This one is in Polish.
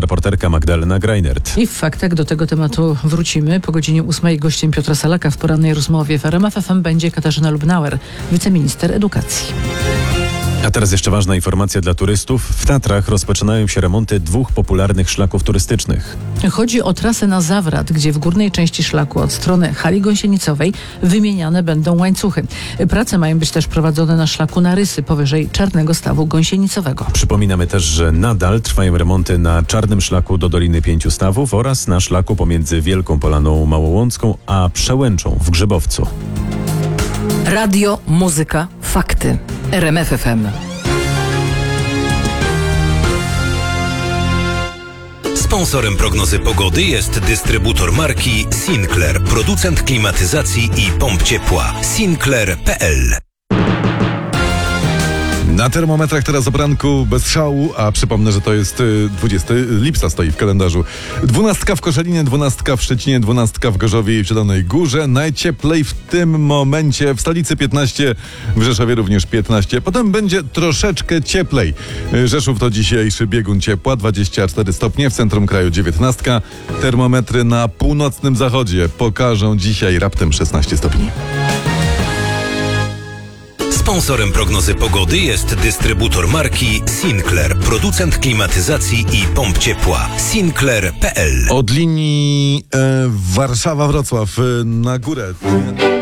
reporterka Magdalena Greinert. I w faktach do tego tematu wrócimy. Po godzinie 8 gościem Piotra Salaka w porannej rozmowie w RMF FM będzie Katarzyna Lubnauer, wiceminister edukacji. A teraz jeszcze ważna informacja dla turystów. W Tatrach rozpoczynają się remonty 2 popularnych szlaków turystycznych. Chodzi o trasę na Zawrat, gdzie w górnej części szlaku od strony hali gąsienicowej wymieniane będą łańcuchy. Prace mają być też prowadzone na szlaku na Rysy, powyżej Czarnego Stawu Gąsienicowego. Przypominamy też, że nadal trwają remonty na Czarnym Szlaku do Doliny Pięciu Stawów oraz na szlaku pomiędzy Wielką Polaną Małołącką a Przełęczą w Grzybowcu. Radio, muzyka, fakty. RMF FM. Sponsorem prognozy pogody jest dystrybutor marki Sinclair, producent klimatyzacji i pomp ciepła. Sinclair.pl. Na termometrach teraz o poranku bez szału, a przypomnę, że to jest 20 lipca stoi w kalendarzu. 12 w Koszalinie, 12 w Szczecinie, 12 w Gorzowie i w Zielonej Górze. Najcieplej w tym momencie w stolicy 15, w Rzeszowie również 15. Potem będzie troszeczkę cieplej. Rzeszów to dzisiejszy biegun ciepła, 24 stopnie, w centrum kraju 19. Termometry na północnym zachodzie pokażą dzisiaj raptem 16 stopni. Sponsorem prognozy pogody jest dystrybutor marki Sinclair, producent klimatyzacji i pomp ciepła. Sinclair.pl. Od linii Warszawa-Wrocław na górę.